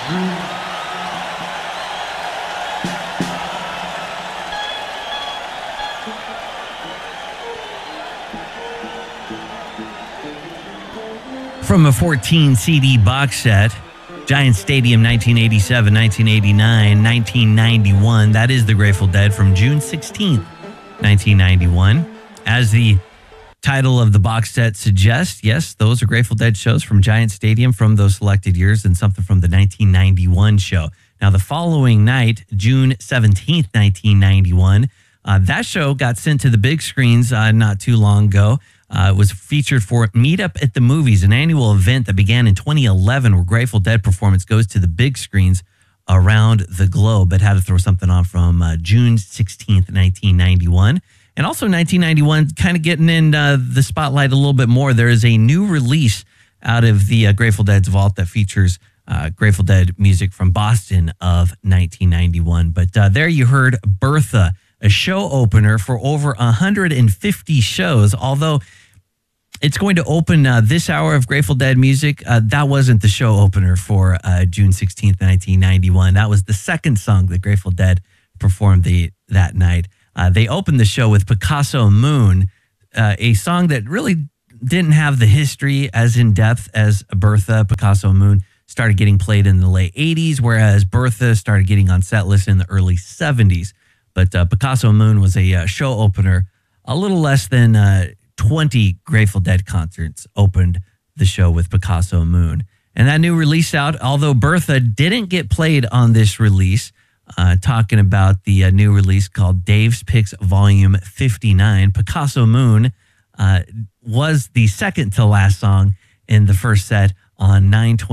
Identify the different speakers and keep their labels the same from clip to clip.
Speaker 1: From a 14 CD box set, Giant Stadium 1987, 1989, 1991. That is the Grateful Dead from June 16th, 1991. As the title of the box set suggests, yes, those are Grateful Dead shows from Giant Stadium from those selected years and something from the 1991 show. Now, the following night, June 17th, 1991, that show got sent to the big screens not too long ago. It was featured for Meetup at the Movies, an annual event that began in 2011 where Grateful Dead performance goes to the big screens around the globe. It had to throw something on from June 16th, 1991. And also 1991, kind of getting in the spotlight a little bit more. There is a new release out of the Grateful Dead's vault that features Grateful Dead music from Boston of 1991. But there you heard Bertha, a show opener for over 150 shows, although it's going to open this hour of Grateful Dead music. That wasn't the show opener for June 16th, 1991. That was the second song that Grateful Dead performed that night. They opened the show with Picasso Moon, a song that really didn't have the history as in-depth as Bertha. Picasso Moon started getting played in the late 80s, whereas Bertha started getting on set lists in the early 70s. But Picasso Moon was a show opener. A little less than 20 Grateful Dead concerts opened the show with Picasso Moon. And that new release out, although Bertha didn't get played on this release, talking about the new release called Dave's Picks Volume 59, Picasso Moon was the second to last song in the first set on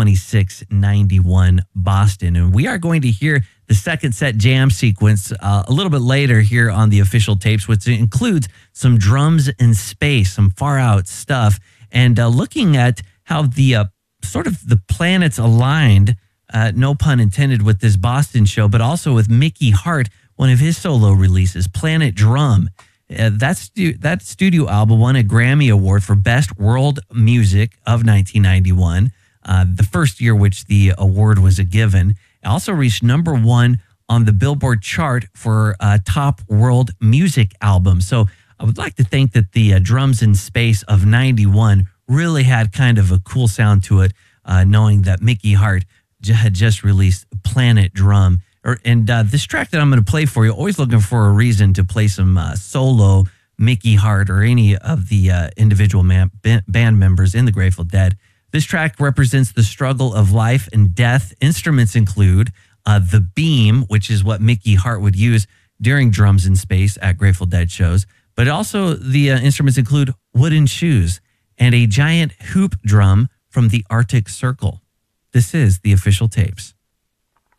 Speaker 1: 9/26/91 Boston. And we are going to hear the second set jam sequence a little bit later here on the official tapes, which includes some drums in space, some far out stuff, and looking at how the sort of the planets aligned, no pun intended, with this Boston show, but also with Mickey Hart, one of his solo releases, Planet Drum. That studio album won a Grammy Award for Best World Music of 1991, the first year which the award was given. It also reached number one on the Billboard chart for top world music album. So I would like to think that the Drums in Space of 91 really had kind of a cool sound to it, knowing that Mickey Hart had just released Planet Drum. And this track that I'm going to play for you, always looking for a reason to play some solo Mickey Hart or any of the individual band members in the Grateful Dead. This track represents the struggle of life and death. Instruments include the beam, which is what Mickey Hart would use during Drums in Space at Grateful Dead shows. But also the instruments include wooden shoes and a giant hoop drum from the Arctic Circle. This is the official tapes.